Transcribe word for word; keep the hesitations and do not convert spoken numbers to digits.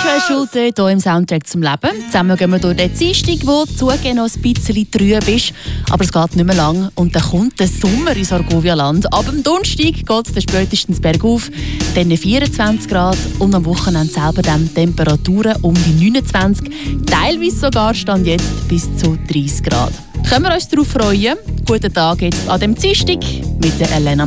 Joel Schulte hier im Soundtrack zum Leben. Zusammen gehen wir durch den Dienstag, wo zugegeben noch ein bisschen trüb ist. Aber es geht nicht mehr lang und dann kommt der Sommer ins Argovia-Land. Ab dem Donnerstag geht es dann spätestens bergauf, dann vierundzwanzig Grad und am Wochenende selber dann Temperaturen um die neunundzwanzig, teilweise sogar stand jetzt bis zu dreißig Grad. Können wir uns darauf freuen? Guten Tag jetzt an dem Dienstag mit der Elena